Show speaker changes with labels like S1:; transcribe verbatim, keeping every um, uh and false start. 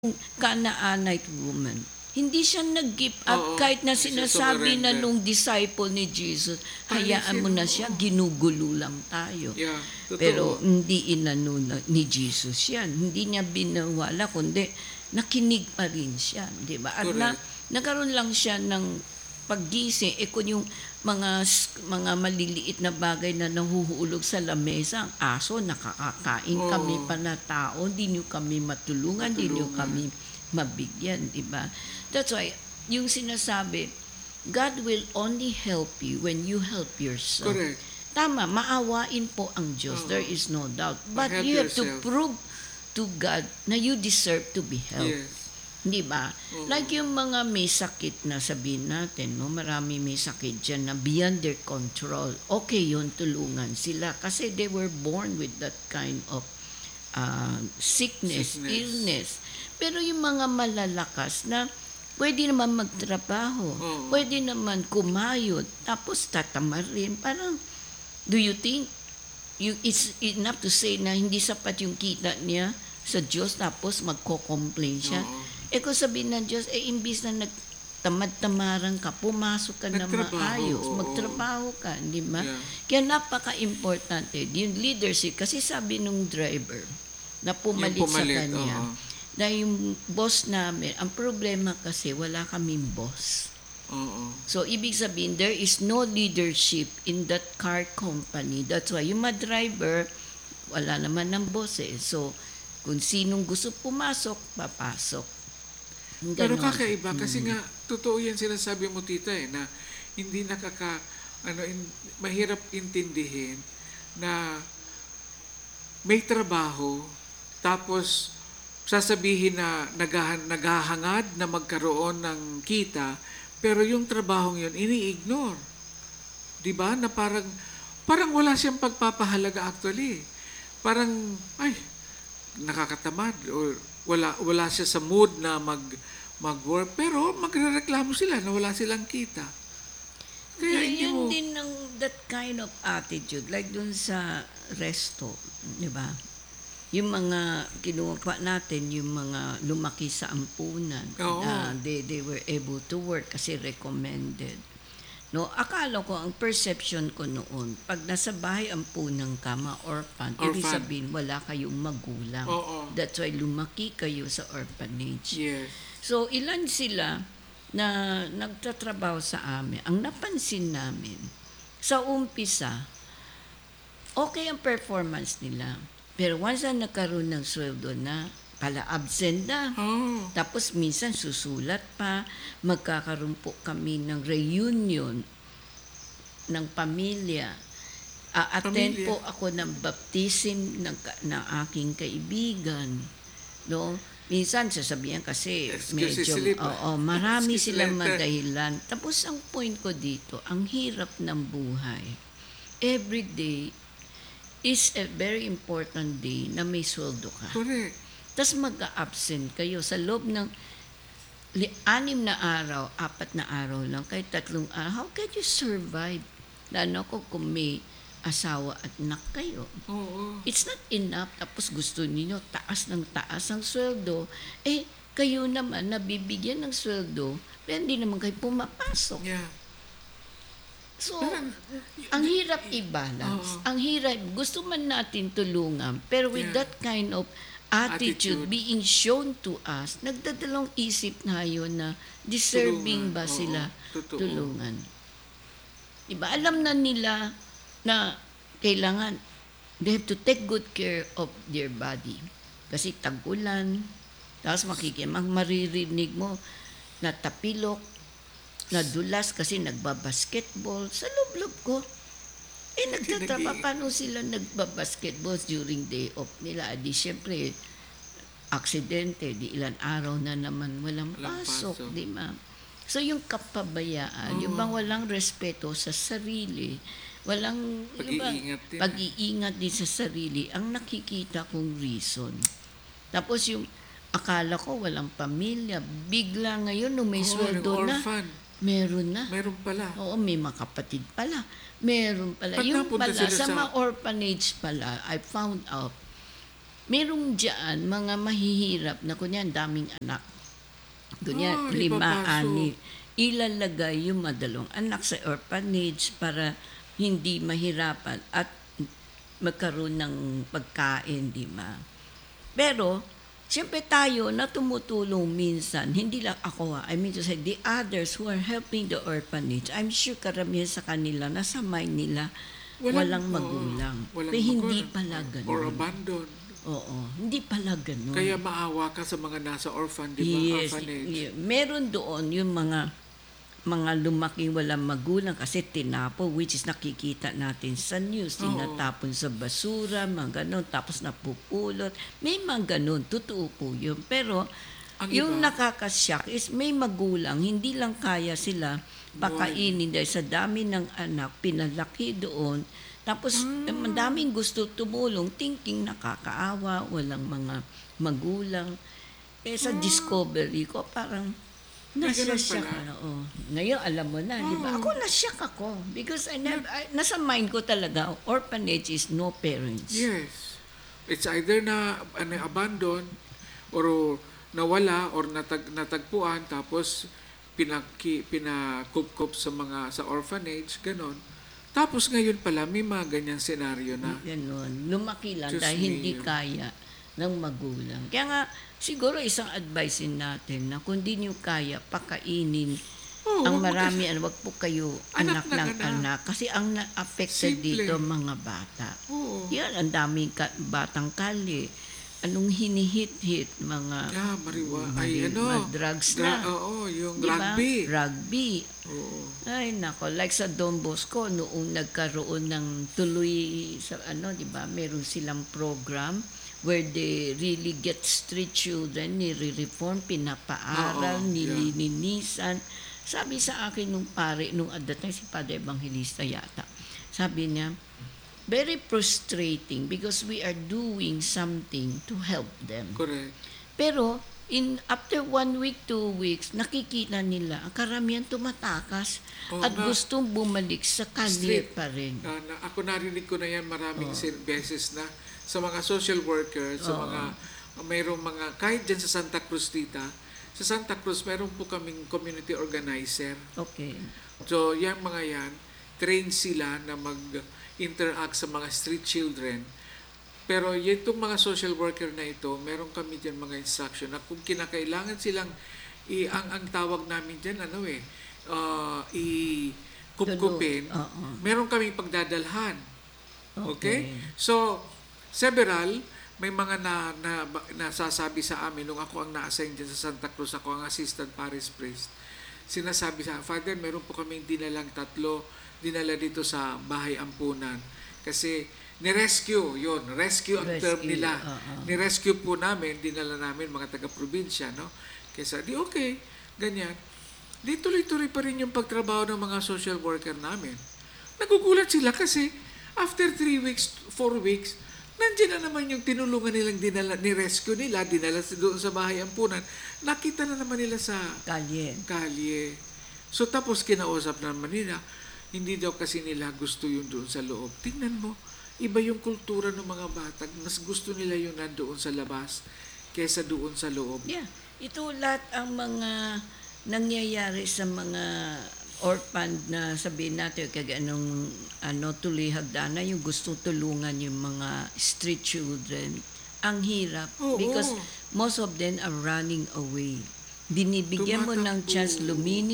S1: Canaanite woman. Hindi siya nag-give up
S2: Oo,
S1: kahit na
S2: hindi siya
S1: sinasabi na
S2: sumurrender.
S1: nung disciple ni Jesus, hayaan
S2: Paalisin
S1: mo na
S2: mo,
S1: siya,
S2: oo.
S1: ginugulo lang tayo.
S2: Yeah, totoo.
S1: Pero hindi inano na, ni Jesus yan. Hindi niya binawala, kundi nakinig pa rin siya. Di ba? At na,
S2: Correct.
S1: nagkaroon lang siya ng paggising. E kung yung mga mga maliliit na bagay na nahuhulog sa lamesa, ang aso, nakakakain
S2: Oo.
S1: kami pa na tao, hindi niyo kami matulungan, hindi niyo
S2: Matulungan.
S1: kami mabigyan, di ba? That's why, yung sinasabi, God will only help you when you help yourself.
S2: Correct.
S1: Tama, maawain po ang Diyos.
S2: Oo.
S1: There is no doubt. But
S2: Help
S1: you have to
S2: yourself.
S1: prove to God na you deserve to be helped.
S2: Yes.
S1: Di ba?
S2: Oo.
S1: Like yung mga may sakit na sabihin natin, no? Marami may sakit dyan na beyond their control. Okay yun, tulungan sila. Kasi they were born with that kind of uh, sickness,
S2: Sickness.
S1: illness. Pero yung mga malalakas na pwede naman magtrabaho,
S2: Oo.
S1: pwede naman kumayod, tapos tatamad rin. Parang, do you think you, it's enough to say na hindi sapat yung kita niya sa Diyos tapos magko-complain siya?
S2: Oo.
S1: Eh kung sabihin ng Diyos, eh imbis na nagtamad-tamaran ka, pumasok ka na
S2: Nagtrabaho,
S1: maayos,
S2: oo.
S1: magtrabaho ka, di ba?
S2: Yeah.
S1: Kaya napaka-importante, yung leadership, kasi sabi nung driver, na pumalit,
S2: Yung pumalit,
S1: sa kanya,
S2: oo.
S1: na yung boss namin, ang problema kasi wala kaming boss.
S2: Oo.
S1: So, ibig sabihin, there is no leadership in that car company. That's why yung mga driver, wala naman ng boss eh. So, kung sinong gusto pumasok, papasok.
S2: Pero
S1: Ganon.
S2: kakaiba kasi nga totoo yan sinasabi mo tita eh na hindi nakaka ano in, mahirap intindihin na may trabaho tapos sasabihin na nagahan, naghahangad na magkaroon ng kita pero yung trabahong yun ini-ignore. 'Di ba? Na parang parang wala siyang pagpapahalaga actually. Parang ay nakakatamad or wala wala siya sa mood na mag mag-work pero magrereklamo sila na wala silang kita. Kaya
S1: Yeah,
S2: hindi
S1: yan
S2: mo
S1: din ng that kind of attitude. Like dun sa resto, di ba? Yung mga kinuha natin, yung mga lumaki sa ampunan,
S2: Oo.
S1: na they, they were able to work kasi recommended. No, akala ko, ang perception ko noon, pag nasa bahay ampunan ka, ma-orphan, ibig
S2: Orphan.
S1: sabihin, wala kayong magulang.
S2: Oo.
S1: That's why lumaki kayo sa orphanage.
S2: yes.
S1: So, ilan sila na nagtatrabaho sa amin. Ang napansin namin, sa umpisa, okay ang performance nila. Pero once na nagkaroon ng sweldo na, pala absent na.
S2: Oh.
S1: Tapos minsan susulat pa, magkakaroon po kami ng reunion ng pamilya. A-attend
S2: Pamilya.
S1: po ako ng baptism ng, ka- ng aking kaibigan. No? Minsan sasabihan kasi
S2: Excuse
S1: medyo,
S2: sleep, ah.
S1: oo, marami
S2: Excuse
S1: silang
S2: letter.
S1: madahilan. Tapos ang point ko dito, ang hirap ng buhay. Every day is a very important day na may sweldo ka.
S2: Correct.
S1: Tapos mag-absent kayo sa loob ng li- anim na araw, apat na araw lang, kahit tatlong araw. How can you survive? Lalo ko kung may asawa at anak kayo.
S2: Oo.
S1: It's not enough. Tapos gusto niyo taas ng taas ang sweldo. Eh, kayo naman nabibigyan ng sweldo, pero hindi naman kayo pumapasok.
S2: Yeah.
S1: So,
S2: Parang,
S1: ang hirap i-balance.
S2: Oo.
S1: Ang hirap. Gusto man natin tulungan, pero with
S2: Yeah.
S1: that kind of attitude,
S2: Attitude.
S1: being shown to us, nagdadalawang isip na yun na deserving
S2: Tulungan.
S1: ba
S2: Oo.
S1: sila
S2: Totoo.
S1: tulungan. Diba? Alam na nila na kailangan, they have to take good care of their body. Kasi tag-ulan, tapos makikimang maririnig mo na tapilok, nadulas kasi nagbabasketball sa loob-loob ko. Eh, nagtatrapa, paano sila nagbabasketball during day off nila? Di syempre, aksidente, di ilan araw na naman walang
S2: Walang
S1: pasok,
S2: pasok.
S1: di ba? So, yung kapabayaan, yung
S2: Oo.
S1: bang walang respeto sa sarili, walang ano ba,
S2: Pag-iingat din.
S1: pag-iingat din sa sarili, ang nakikita kong reason. Tapos yung akala ko walang pamilya, bigla ngayon nung may
S2: Oo,
S1: sweldo na,
S2: orphan.
S1: meron na.
S2: Meron pala.
S1: Oo, may mga kapatid pala. Meron pala.
S2: Pag
S1: Yung
S2: napunta
S1: pala,
S2: sila
S1: sa
S2: sa-
S1: mga orphanage pala, I found out, merong diyan mga mahihirap na kunya daming anak. Kunya
S2: Ah,
S1: lima,
S2: ipapasok.
S1: ani. Ilalagay yung madalong anak sa orphanage para hindi mahirapan at magkaroon ng pagkain, di ba? Pero, siyempre tayo na tumutulong minsan, hindi lang ako ha, I mean to say, the others who are helping the orphanage, I'm sure karamihan sa kanila, nasa mind nila, walang,
S2: oo,
S1: magulang.
S2: walang
S1: Pero hindi
S2: magulang.
S1: pala
S2: Or
S1: ganun.
S2: abandoned.
S1: Oo, hindi pala ganun.
S2: Kaya maawa ka sa mga nasa orphan, di ba?
S1: Yes,
S2: Orphanage.
S1: y- meron doon yung mga mga lumaki walang magulang kasi tinapo, which is nakikita natin sa news,
S2: Oo.
S1: tinatapon sa basura, mga ganon, tapos napupulot. May mga ganon, totoo po yun. Pero
S2: Ang
S1: yung
S2: iba-
S1: nakakasyak is may magulang, hindi lang kaya sila pakainin dahil sa dami ng anak, pinalaki doon. Tapos
S2: Hmm.
S1: eh, madaming gusto tumulong, thinking nakakaawa, walang mga magulang. Eh sa discovery ko, parang
S2: May ganun
S1: nasya
S2: pala.
S1: ka. Oo. Ngayon, alam mo na, di ba? Ako nasyak ako. Because I never, I- nasa mind ko talaga, orphanage is no parents.
S2: Yes. It's either na ano, abandoned or nawala or natag, natagpuan tapos pinaki, pinakupkup sa mga sa orphanage, ganon. Tapos ngayon pala may mga ganyang senaryo na.
S1: Ganon. Lumaki lang
S2: Diyos
S1: dahil hindi
S2: mio.
S1: kaya ng magulang. Kaya nga, siguro isang advice natin na kung di niyo kaya, pakainin
S2: Oo,
S1: ang
S2: wag mo
S1: marami, ano, wag po kayo
S2: Anak
S1: anak,
S2: ng
S1: ng
S2: anak.
S1: anak. Kasi ang na-affected
S2: Simple.
S1: dito, mga bata.
S2: Oo.
S1: Yan, ang daming ka- batang kali. Anong hinihit-hit, mga
S2: Yeah, mariwa.
S1: mali-
S2: Ay, ano?
S1: mga drugs
S2: Dra-
S1: na.
S2: Oo, yung
S1: Di ba?
S2: rugby.
S1: Rugby.
S2: Oo.
S1: Ay, nako. Like sa Don Bosco, noong nagkaroon ng tuloy sa ano, di ba, meron silang program where they really get street children, nire-reform, pinapaaral,
S2: Oo, yeah.
S1: nililinisan. Sabi sa akin nung pare, nung at that time, si Padre Evangelista yata, sabi niya, very frustrating because we are doing something to help them.
S2: Correct.
S1: Pero, in after one week, two weeks, nakikita nila, ang karamihan tumatakas
S2: Oo
S1: at
S2: nga.
S1: gustong bumalik sa kalye
S2: Street.
S1: pa rin.
S2: Na, na, ako narinig ko na yan maraming
S1: Oo.
S2: sin- beses na sa mga social workers, sa
S1: Oo.
S2: mga, mayroong mga, kahit dyan sa Santa Cruz tita, sa Santa Cruz, meron po kaming community organizer.
S1: Okay.
S2: So, yung mga yan, train sila na mag-interact sa mga street children. Pero itong mga social worker na ito, meron kami dyan mga instruction na kung kinakailangan silang, i, ang, ang tawag namin dyan, ano eh, uh, i-kupkupin,
S1: Tulo. Oo.
S2: meron kaming pagdadalhan. Okay?
S1: Okay.
S2: So, several, may mga na, na, nasasabi sa amin, nung ako ang na-assign dyan sa Santa Cruz, ako ang assistant parish priest, sinasabi sa Father, meron po kaming dinalang tatlo, dinala dito sa bahay ampunan. Kasi, ni-rescue, yun, rescue ang term
S1: Rescue,
S2: nila.
S1: oo.
S2: Ni-rescue po namin, dinala namin mga taga-probinsya, no? Kesa, di okay, ganyan. Di tuloy-tuloy pa rin yung pagtrabaho ng mga social worker namin. Nagugulat sila kasi, after three weeks, four weeks, nandiyan na naman yung tinulungan nilang dinala, ni-rescue nila, dinala sa- doon sa bahay ampunan, nakita na naman nila sa
S1: Kalye.
S2: kalye. So tapos kinausap naman nila, hindi daw kasi nila gusto yung doon sa loob. Tingnan mo, iba yung kultura ng mga bata. Mas gusto nila yung nandoon sa labas kesa doon sa loob.
S1: Yeah. Ito lahat ang mga nangyayari sa mga orphan na sabihin natin kaya anong ano tuloy hagdana yung gusto tulungan yung mga street children. Ang hirap
S2: Oo.
S1: because most of them are running away. Binibigyan mo ng
S2: Tumatakbo.
S1: chance lumini